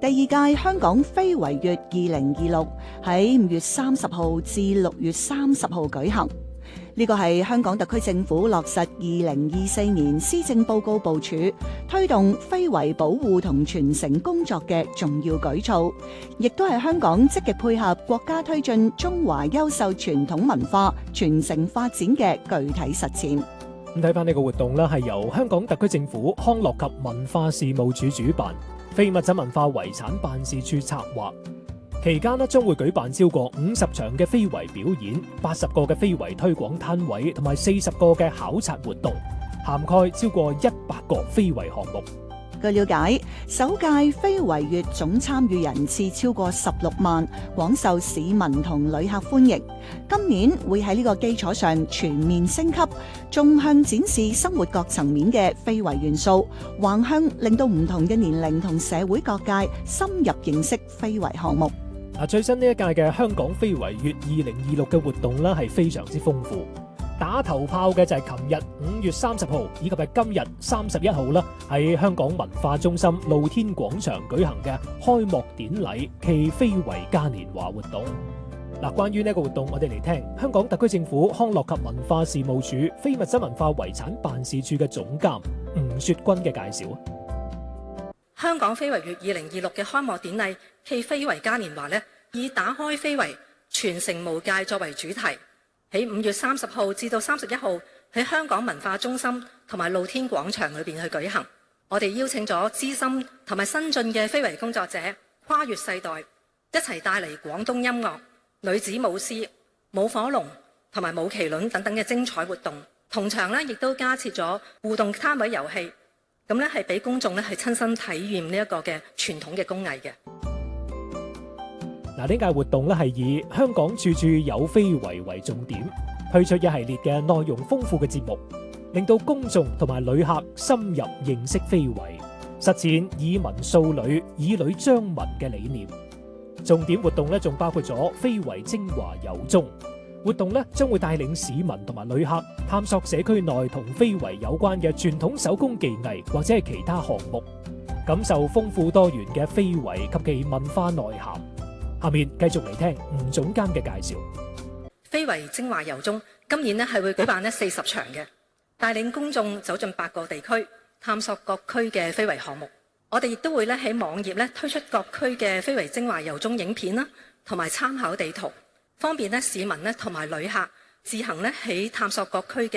第二屆香港非遺月2026喺5月30號至6月30號舉行。呢個係香港特區政府落實2024年施政報告部署，推動非遺保護同傳承工作嘅重要舉措，亦都係香港積極配合國家推進中華優秀傳統文化傳承發展嘅具體實踐。 咁睇翻呢個活動呢，係由香港特區政府康樂及文化事務署主辦，非物質文化遺產辦事處策劃。期間呢，將會舉辦超過50場嘅非遺表演，80個嘅非遺推廣攤位，同埋40個嘅考察活動，涵蓋超過100個非遺項目。 據了解，首屆非遺月總參與人次超過16萬，廣受市民同旅客歡迎。今年會喺呢個基礎上全面升級，縱向展示生活各層面嘅非遺元素，橫向令到唔同嘅年齡同社會各界深入認識非遺項目。 最新呢一屆嘅香港非遺月2026嘅活動呢，係非常之豐富。打頭炮嘅就係琴日5月30號，以及係今日31號啦，喺香港文化中心露天廣場舉行嘅開幕典禮暨非遺嘉年華活動。關於呢個活動，我哋嚟聽香港特區政府康樂及文化事務署非物質文化遺產辦事處嘅總監吳雪君嘅介紹。 香港非遺月2026嘅開幕典禮暨非遺嘉年華呢，以打開非遺、傳承無界作為主題。喺5月30號至到31號喺香港文化中心同埋露天廣場裏邊去舉行。我哋邀請咗資深同埋新進嘅非遺工作者，跨越世代，一齊帶嚟廣東音樂、女子舞獅、舞火龍同埋舞麒麟等等嘅精彩活動。同場呢亦都加設咗互動攤位遊戲，咁呢係俾公眾呢係親身體驗呢一個嘅傳統嘅工藝嘅。 呢屆活動咧係以香港處處有非遺為重點，推出一系列嘅內容豐富嘅節目，令到公眾同埋旅客深入認識非遺，實踐以文塑女、以女彰文嘅理念。重點活動咧仲包括咗非遺精華遊蹤活動咧，將會帶領市民同埋旅客探索社區內同非遺有關嘅傳統手工技藝或者係其他項目，感受豐富多元嘅非遺及其文化內涵。下面繼續嚟聽吳總監嘅介紹。 非遺精華遊蹤今年呢係會舉辦呢40場嘅，帶領公眾走進8個地區，探索各區嘅非遺項目。我哋亦都會咧喺網頁咧推出各區嘅非遺精華遊蹤影片啦，同埋參考地圖，方便咧市民咧同埋旅客自行咧喺探索各區嘅